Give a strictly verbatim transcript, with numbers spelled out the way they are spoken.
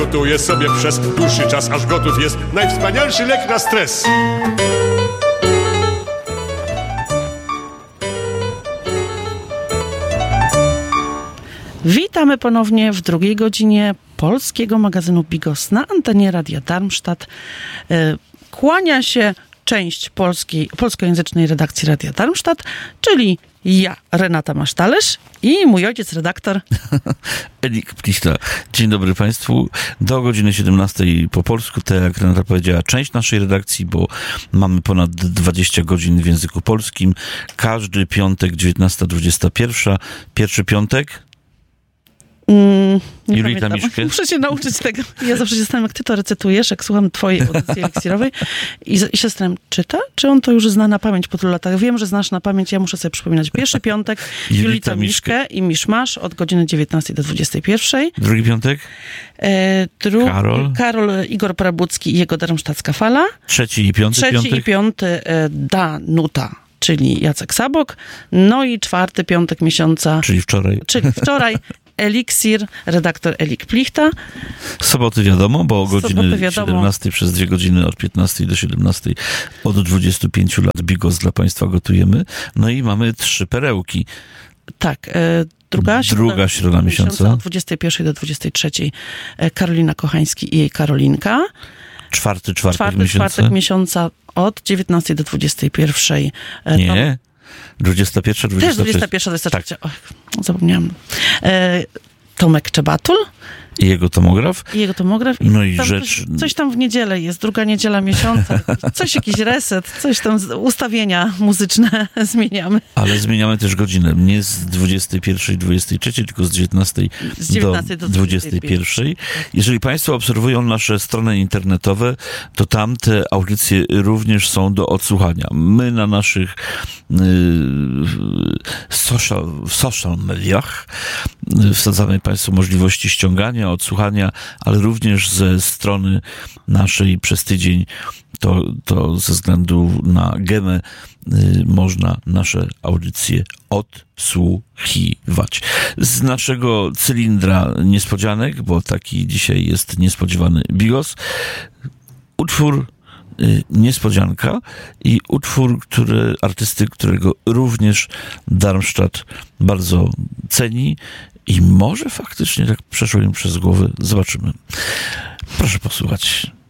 Gotuje sobie przez dłuższy czas, aż gotów jest najwspanialszy lek na stres. Witamy ponownie w drugiej godzinie polskiego magazynu Bigos na antenie Radia Darmstadt. Kłania się część polskiej, polskojęzycznej redakcji Radia Darmstadt, czyli ja, Renata Masztalerz, i mój ojciec, redaktor Elik Plichta. Dzień dobry Państwu. Do godziny siedemnastej po polsku, tak jak Renata powiedziała, część naszej redakcji, bo mamy ponad dwadzieścia godzin w języku polskim. Każdy piątek, dziewiętnasta dwadzieścia jeden. Pierwszy piątek. Mm, nie Julita pamiętam. Miszkę. Muszę się nauczyć tego. Ja zawsze się zastanawiam, jak ty to recytujesz, jak słucham twojej audycji eliksirowej i, i się zastanawiam, czyta? Czy on to już zna na pamięć po tylu latach? Wiem, że znasz na pamięć, ja muszę sobie przypominać. Pierwszy piątek, Julita Julita Miszkę i Miszmasz od godziny dziewiętnastej do dwudziestej pierwszej. Drugi piątek? E, dru- Karol. Karol, Igor Prabucki i jego darmsztacka fala. Trzeci i piąty Trzeci piątek? i piąty e, Danuta, czyli Jacek Sabok. No i czwarty piątek miesiąca, Czyli wczoraj. czyli wczoraj, Eliksir, redaktor Elik Plichta. Soboty wiadomo, bo o Soboty godziny wiadomo. siedemnastej przez dwie godziny od piętnastej do siedemnastej od dwudziestu pięciu lat Bigos dla Państwa gotujemy. No i mamy trzy perełki. Tak, e, druga, Druga środa miesiąca. Od dwudziestej pierwszej do dwudziestej trzeciej e, Karolina Kochański i jej Karolinka. Czwarty czwartek Czwarty miesiąca. czwartek miesiąca od dziewiętnastej do dwudziestej pierwszej. E, Nie. dwudziesta pierwsza, Też dwudziesta dwudziesta pierwsza, dwudziesta trzecia. Tak. Zapomniałam. E, Tomek Czebatul I jego tomograf. i jego tomograf. I No i tam rzecz... Coś, coś tam w niedzielę jest, druga niedziela miesiąca. Coś, jakiś reset, coś tam, z- ustawienia muzyczne zmieniamy. Ale zmieniamy też godzinę. Nie z dwudziestej pierwszej, dwudziestej trzeciej, tylko z dziewiętnastej Z dziewiętnastej do do dwudziestej pierwszej. Jeżeli Państwo obserwują nasze strony internetowe, to tam te audycje również są do odsłuchania. My na naszych yy, social, social mediach yy, wsadzamy Państwu możliwości ściągania, odsłuchania, ale również ze strony naszej przez tydzień, to, to ze względu na gemę y, można nasze audycje odsłuchiwać. Z naszego cylindra niespodzianek, bo taki dzisiaj jest niespodziewany Bigos, utwór y, niespodzianka i utwór który, artysty, którego również Darmstadt bardzo ceni i może faktycznie tak przeszło im przez głowę. Zobaczymy. Proszę posłuchać.